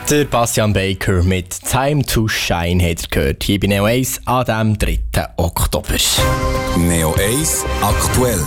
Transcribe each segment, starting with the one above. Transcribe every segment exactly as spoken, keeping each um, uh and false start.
Der Bastian Baker mit «Time to Shine» hat er gehört, hier bei Neo eins an dem dritten Oktober. Neo eins aktuell.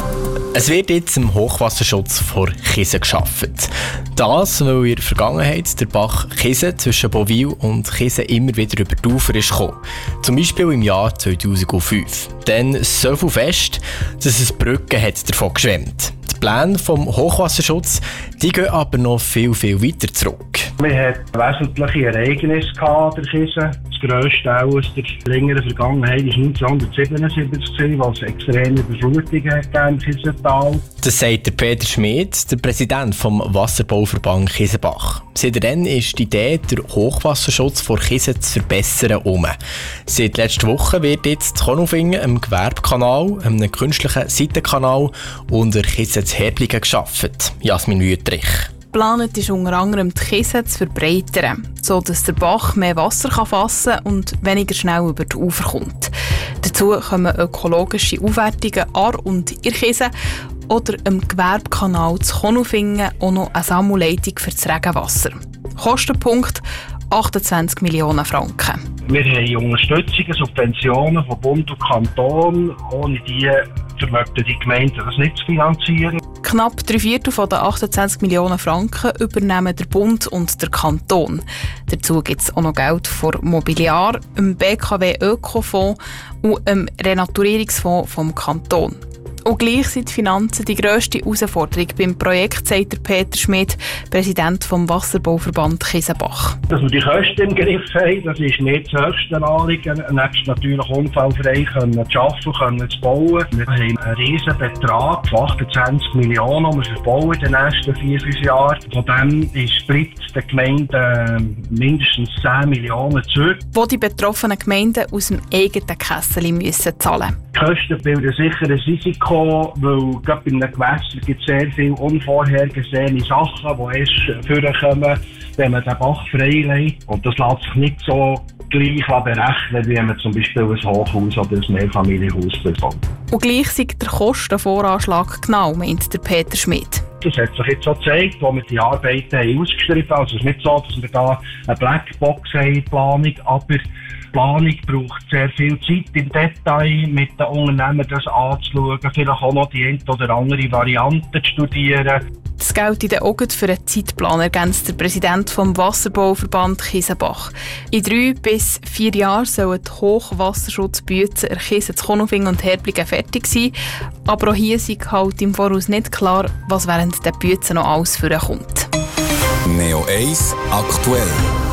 Es wird jetzt im Hochwasserschutz vor Kisen geschaffen. Das, weil in der Vergangenheit der Bach Kisen zwischen Bowil und Kisen immer wieder über die Ufer ist gekommen. Zum Beispiel im Jahr zweitausendfünf. Dann so viel fest, dass es Brücken hat davon geschwemmt. Die Pläne vom Hochwasserschutz die gehen aber noch viel, viel weiter zurück. Wir hatten wesentliche Ereignisse an der Kise. Das grösste aus der längeren Vergangenheit war neunzehnhundertsiebenundsiebzig, als es extreme Überflutungen im Kisental. Das sagt der Peter Schmid, der Präsident vom Wasserbauverband Kisenbach. Seitdem ist die Idee, den Hochwasserschutz vor Kisen zu verbessern, um. Seit letzter Woche wird jetzt Konolfingen im Gewerbekanal, einem künstlichen Seitenkanal und der Kise zu Herblingen geschaffen. Jasmin Wüttrich. Geplant ist unter anderem die Kise zu verbreitern, sodass der Bach mehr Wasser fassen kann und weniger schnell über die Ufer kommt. Dazu kommen ökologische Aufwertungen an und in der Kise oder im Gewerbekanal zu Konolfingen auch noch eine Sammelleitung für das Regenwasser. Kostenpunkt achtundzwanzig Millionen Franken. Wir haben Unterstützungen, Subventionen von Bund und Kanton. Ohne die vermöchten die Gemeinden das nicht zu finanzieren. Knapp drei Viertel von den achtundzwanzig Millionen Franken übernehmen der Bund und der Kanton. Dazu gibt es auch noch Geld für Mobiliar, im B K W Ökofonds und im Renaturierungsfonds vom Kanton. Und gleich sind die Finanzen die grösste Herausforderung beim Projekt, sagt der Peter Schmid, Präsident vom Wasserbauverband Kisenbach. Dass wir die Kosten im Griff haben, das ist nicht das höchste Anliegen. Nebst natürlich unfallfrei können zu arbeiten, können zu bauen. Wir haben einen riesen Betrag von achtundzwanzig Millionen, den wir verbauen in den nächsten vier, fünf Jahren. Von dem ist, bleibt den Gemeinden mindestens zehn Millionen zurück. Wo die betroffenen Gemeinden aus dem eigenen Kessel müssen zahlen. Die Kosten bilden sicher ein Risiko, weil gerade bei einem Gewässer gibt es sehr viele unvorhergesehene Sachen, die erst vorkommen, wenn man den Bach freilegt. Und das lässt sich nicht so gleich berechnen, wie wenn man zum Beispiel ein Hochhaus oder ein Mehrfamilienhaus bekommt. Und gleich sagt der Kostenvoranschlag genau, meint der Peter Schmid. Das hat sich jetzt so gezeigt, wo wir die Arbeiten haben ausgeschrieben haben. Also es ist nicht so, dass wir da eine Blackbox haben, die Planung, aber die Planung braucht sehr viel Zeit im Detail, mit den Unternehmern das anzuschauen, vielleicht auch noch die eine oder andere Variante zu studieren. Das gilt dann auch für einen Zeitplan, ergänzt der Präsident vom Wasserbauverband Kisenbach. In drei bis vier Jahren sollen die Hochwasserschutzbüzen in Kisen zu Konolfingen und Herblingen fertig sein. Aber auch hier ist halt im Voraus nicht klar, was während der Büzen noch alles vorkommt. Neo eins aktuell.